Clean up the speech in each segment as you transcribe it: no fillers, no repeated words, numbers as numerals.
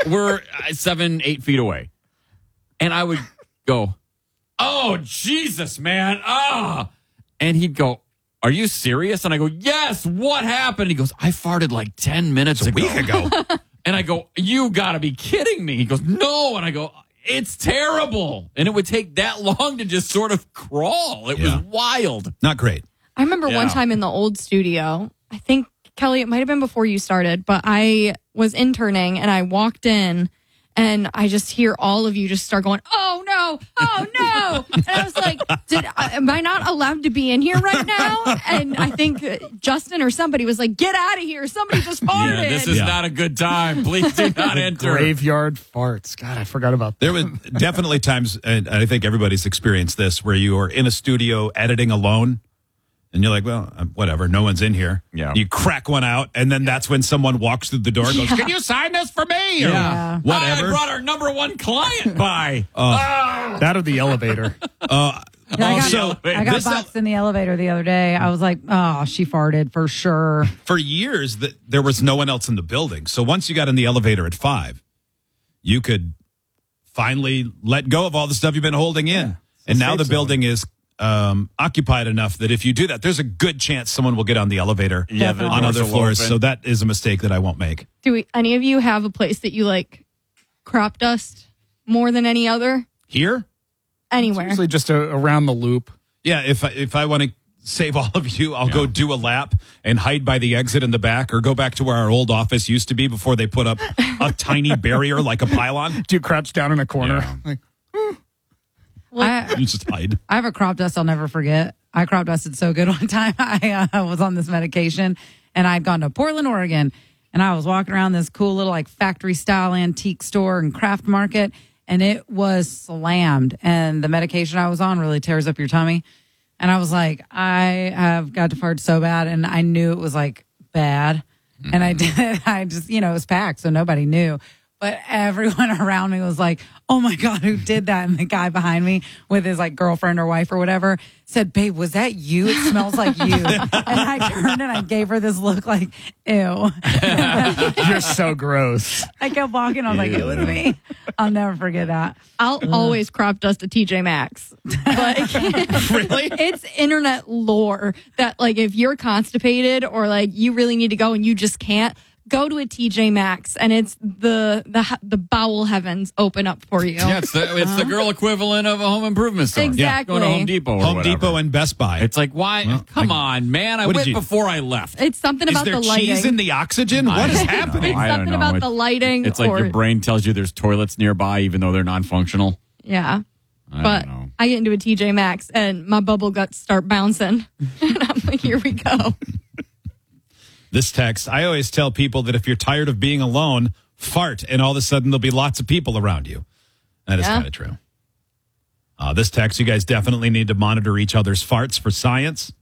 we're 7, 8 feet away. And I would go, oh, Jesus, man. Ah. And he'd go, are you serious? And I go, yes, what happened? He goes, I farted like 10 minutes ago. A week ago. And I go, you got to be kidding me. He goes, no. And I go, it's terrible. And it would take that long to just sort of crawl. It was wild. Not great. I remember one time in the old studio, I think, Kelly, it might have been before you started, but I was interning and I walked in and I just hear all of you just start going, oh no. And I was like, am I not allowed to be in here right now? And I think Justin or somebody was like, get out of here. Somebody just farted. Yeah, this is not a good time. Please do not enter. Graveyard farts. God, I forgot about that. There were definitely times, and I think everybody's experienced this, where you are in a studio editing alone. And you're like, well, whatever. No one's in here. Yeah. You crack one out, and then that's when someone walks through the door and goes, can you sign this for me? Or whatever. I brought our #1 client by. That or the elevator. I got boxed in the elevator the other day. I was like, oh, she farted for sure. For years, there was no one else in the building. So once you got in the elevator at 5, you could finally let go of all the stuff you've been holding in. And now the building is occupied enough that if you do that, there's a good chance someone will get on the elevator on other floors. So that is a mistake that I won't make. Do any of you have a place that you like crop dust more than any other? Here? Anywhere. Usually just around the loop. Yeah, if I want to save all of you, I'll go do a lap and hide by the exit in the back or go back to where our old office used to be before they put up a tiny barrier like a pylon. Do you crouch down in a corner? Yeah. Like, You just hide. I have a crop dust I'll never forget. I crop dusted so good one time. I was on this medication and I'd gone to Portland, Oregon, and I was walking around this cool little like factory style antique store and craft market, and it was slammed. And the medication I was on really tears up your tummy. And I was like, I have got to fart so bad, and I knew it was like bad. And I did. I just, it was packed, so nobody knew. But everyone around me was like, oh, my God, who did that? And the guy behind me with his, like, girlfriend or wife or whatever said, babe, was that you? It smells like you. And I turned and I gave her this look like, ew. You're so gross. I kept walking. I was like, it was me. I'll never forget that. I'll always crop dust a TJ Maxx. But Really? it's internet lore that, like, if you're constipated or, like, you really need to go and you just can't, go to a TJ Maxx, and it's the bowel heavens open up for you. Yeah, it's the girl equivalent of a home improvement store. Exactly. Going to Home Depot or Home whatever. Depot and Best Buy. It's like, why? Well, Come on, man. I what did went you- before I left. It's something Is about there the lighting. cheese in the oxygen? What is happening? It's something about the lighting. It's like or, your brain tells you there's toilets nearby, even though they're non-functional. Yeah. I But don't know. I get into a TJ Maxx, and my bubble guts start bouncing. And I'm like, here we go. This text, I always tell people that if you're tired of being alone, fart, and all of a sudden there'll be lots of people around you. That is kind of true. This text, you guys definitely need to monitor each other's farts for science.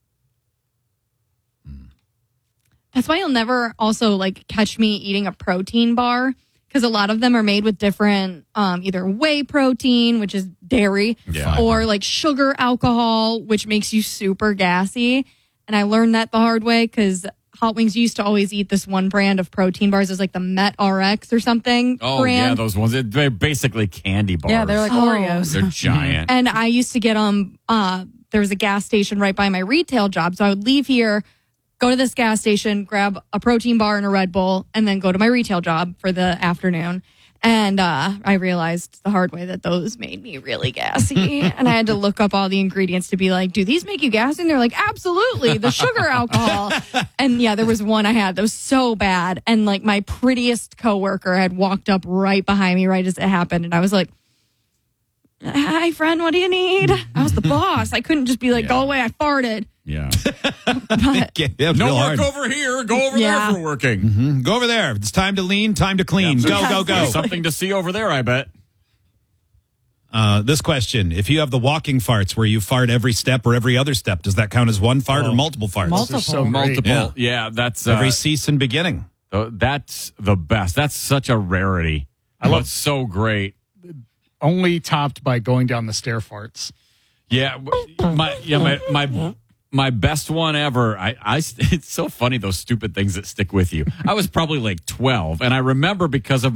That's why you'll never also like catch me eating a protein bar, because a lot of them are made with different either whey protein, which is dairy, or like sugar alcohol, which makes you super gassy. And I learned that the hard way because Hot Wings used to always eat this one brand of protein bars. It's like the Met RX or something. Oh, brand. yeah, those ones. They're basically candy bars. Yeah, they're like Oreos. They're giant. And I used to get there was a gas station right by my retail job. So I would leave here, go to this gas station, grab a protein bar and a Red Bull, and then go to my retail job for the afternoon. And I realized the hard way that those made me really gassy. And I had to look up all the ingredients to be like, do these make you gassy? And they're like, absolutely, the sugar alcohol. And yeah, there was one I had that was so bad. And like my prettiest coworker had walked up right behind me right as it happened. And I was like, hi, friend, what do you need? I was the boss. I couldn't just be like, go away, I farted. Yeah. No work over here. Go over there for working. Go over there. It's time to lean, time to clean. Go. There's something to see over there, I bet. This question, if you have the walking farts where you fart every step or every other step, does that count as one fart or multiple farts? Multiple. So great. Multiple. Yeah, that's... Every cease and beginning. That's the best. That's such a rarity. I love so great. Only topped by going down the stair farts. Yeah, my best one ever. It's so funny, those stupid things that stick with you. I was probably like 12, and I remember because of